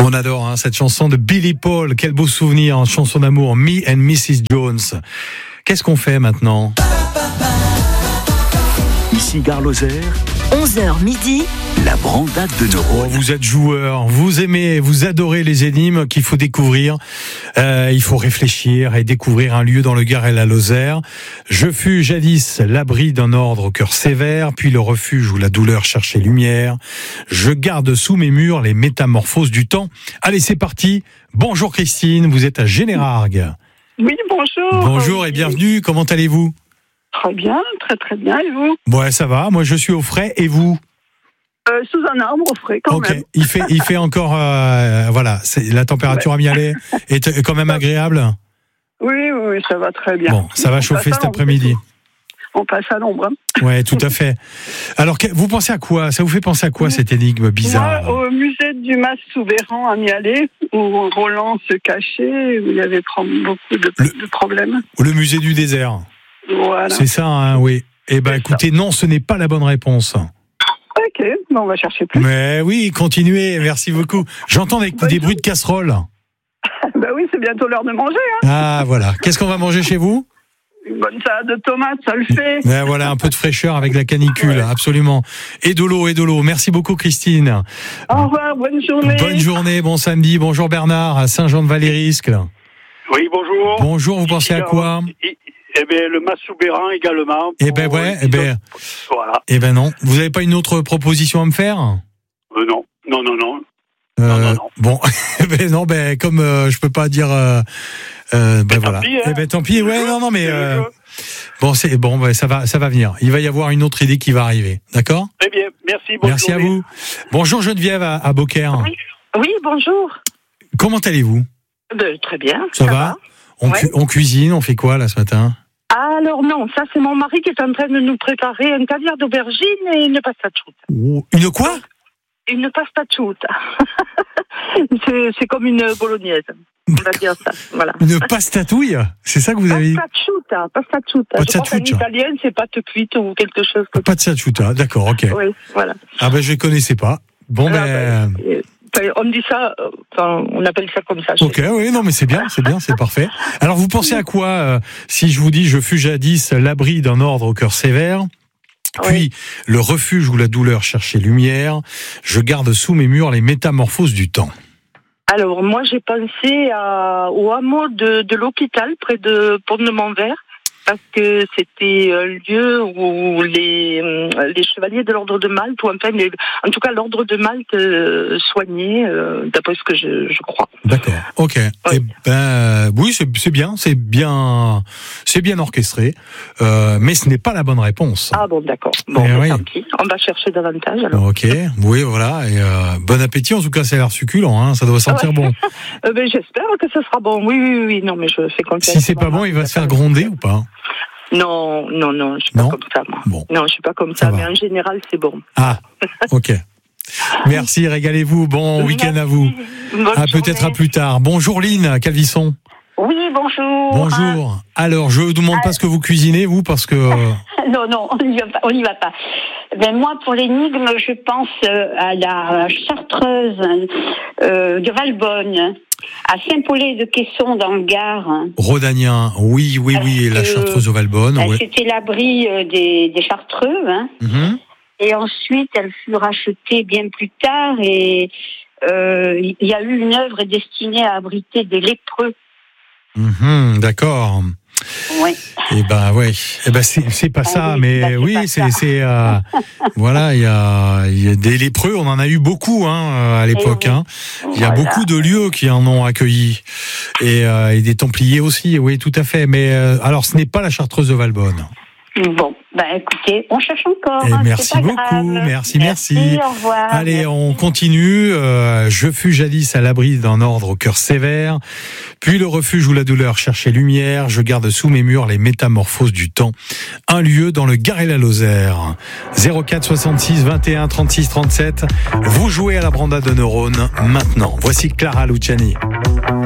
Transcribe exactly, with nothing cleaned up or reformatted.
On adore hein, cette chanson de Billy Paul. Quel beau souvenir, chanson d'amour, Me and missus Jones. Qu'est-ce qu'on fait maintenant ? Ici Gare Lozère, onze heures midi, la brandade de Neuronne. Oh, vous êtes joueur, vous aimez, vous adorez les énigmes qu'il faut découvrir. Euh, il faut réfléchir et découvrir un lieu dans le Gard et la Lozère. Je fus jadis l'abri d'un ordre au cœur sévère, puis le refuge où la douleur cherchait lumière. Je garde sous mes murs les métamorphoses du temps. Allez, c'est parti. Bonjour Christine, vous êtes à Générargues. Oui, bonjour. Bonjour et bienvenue, comment allez-vous ? Très bien, très très bien, et vous ? Ouais, ça va, moi je suis au frais, et vous ? euh, Sous un arbre au frais, quand Ok, même. il fait, il fait encore, euh, voilà, c'est, la température Ouais. à Mialet est quand même agréable. Oui, oui, oui, ça va très bien. Bon, ça va On chauffer passe à cet l'ombre, après-midi. On passe à l'ombre. Hein. Ouais, tout à fait. Alors, que- vous pensez à quoi ? Ça vous fait penser à quoi, cette énigme bizarre ? Moi, au musée du Mas Souverain à Mialet, où Roland se cachait, où il y avait pro- beaucoup de, Le- de problèmes. Le musée du désert. Voilà. C'est ça, hein, oui. Eh ben, C'est écoutez, non, ce n'est pas la bonne réponse. Ok, bon, on va chercher plus. Mais oui, continuez, merci beaucoup. J'entends des, des bruits de casserole. Ben oui, c'est bientôt l'heure de manger. Hein. Ah, voilà. Qu'est-ce qu'on va manger chez vous ? Une bonne salade de tomates, ça le fait. Ben voilà, un peu de fraîcheur avec la canicule, Ouais. absolument. Et de l'eau, et de l'eau. Merci beaucoup, Christine. Au revoir, bonne journée. Bonne journée, bon samedi. Bonjour Bernard, à Saint-Jean-de-Valérisque. Oui, bonjour. Bonjour, vous pensez à quoi ? Eh bien, le Massoubéran également. Eh ben ouais, eh ben, Voilà. eh ben non. Vous n'avez pas une autre proposition à me faire ? Euh, non, non, non, non. Euh, Non, non, non. Bon, eh ben non, ben comme euh, je peux pas dire, euh, euh, ben tant voilà. pis, hein. Eh ben tant pis. Ouais, non, non, mais C'est le euh, jeu. bon, c'est bon, ben, ça va, ça va venir. Il va y avoir une autre idée qui va arriver, d'accord ? Très bien, merci. Bonne Merci à journée. vous. Bonjour Geneviève à, à Beaucaire. Oui. Oui, bonjour. Comment allez-vous ? Ben, très bien. Ça, va, on, Ouais. cu- on cuisine, on fait quoi là ce matin ? Alors non, ça c'est mon mari qui est en train de nous préparer un caviar d'aubergine et une pasta chouta. Oh, une quoi ? Une pasta chouta. c'est, c'est comme une bolognaise. On va dire ça. Voilà. Une pastatouille ? C'est ça que vous avez dit ? Pasta chouta, pasta chouta. Pasta Je crois qu'en chouta. italien c'est pâte cuite ou quelque chose comme Pas de sachuta, d'accord, ok. ça. Oui, voilà. Ah ben je connaissais pas. Bon Ah, ben, ben, euh, enfin, on dit ça, euh, enfin, on appelle ça comme ça. chez ok, oui, non mais c'est bien, c'est bien, c'est parfait. Alors vous pensez à quoi euh, si je vous dis je fus jadis l'abri d'un ordre au cœur sévère, puis Oui. le refuge où la douleur cherchait lumière, je garde sous mes murs les métamorphoses du temps. Alors, moi, j'ai pensé à, au hameau de, de l'hôpital, près de Pont-de-Montvert, parce que c'était un lieu où les, les chevaliers de l'ordre de Malte, ou enfin, les, en tout cas, l'ordre de Malte euh, soignait, euh, d'après ce que je, je crois. D'accord, ok. Oui. Eh ben, oui, c'est c'est bien, c'est bien, c'est bien orchestré, euh, mais ce n'est pas la bonne réponse. Ah bon, d'accord. Bon, Eh ben, oui. tant pis. On va chercher davantage, alors. Ok, oui, voilà. Et euh, bon appétit. En tout cas, ça a l'air succulent. Hein, ça doit sentir Ouais. bon. Euh, ben, j'espère que ce sera bon. Oui, oui, oui. Non, mais je fais confiance. Si c'est à pas mon bon, mari. il va se faire gronder ou pas ? Non, non, non, je suis pas Non comme ça, moi. Bon. Non, je suis pas comme Ça ça, va. mais en général, c'est bon. Ah, ok. Merci, régalez-vous. Bon week-end à vous. Bonne À peut-être à journée. plus tard. Bonjour Lynn, à Calvisson. Oui, bonjour. Bonjour. Alors, je vous demande pas ce que vous cuisinez, vous, parce que... euh, Ah, non, non, on n'y va pas. On n'y va pas. Ben, moi, pour l'énigme, je pense euh, à la chartreuse euh, de Valbonne, à Saint-Paulé-de-Quesson dans le Gard. Rhodanien, oui, oui, oui, et la Parce que, chartreuse au Valbonne. Euh, Ouais. C'était l'abri euh, des, des chartreux. Hein. Mhm. Et ensuite, elle fut rachetée bien plus tard et euh, il y a eu une œuvre destinée à abriter des lépreux. Mhm, d'accord. Oui. Eh ben ouais, eh ben c'est c'est pas Ah ça, oui, mais bah, c'est oui, pas c'est ça. c'est euh, voilà, il y a il y a des lépreux, on en a eu beaucoup hein à l'époque. oui. Hein. Il y a Voilà. beaucoup de lieux qui en ont accueilli et, euh, et des Templiers aussi, oui, tout à fait. Mais euh, alors, ce n'est pas la chartreuse de Valbonne. Bon, ben écoutez, on cherche encore. Et hein, merci c'est pas beaucoup, grave. merci, merci. Au revoir. Allez, Merci. on continue. Euh, je fus jadis à l'abri d'un ordre au cœur sévère, puis le refuge où la douleur cherchait lumière. Je garde sous mes murs les métamorphoses du temps. Un lieu dans le Gard et la Lozère. zéro quatre soixante-six vingt et un trente-six trente-sept. Vous jouez à la brandade de neurones maintenant. Voici Clara Luciani.